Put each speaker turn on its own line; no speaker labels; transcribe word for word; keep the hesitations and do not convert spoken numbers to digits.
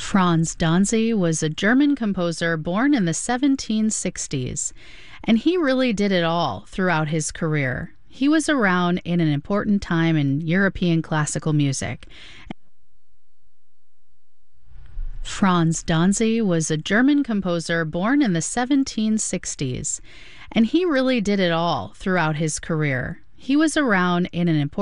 Franz Danzy was a German composer born in the seventeen sixties, and he really did it all throughout his career. He was around in an important time in European classical music. Franz Danzy was a German composer born in the seventeen sixties, and he really did it all throughout his career. He was around in an important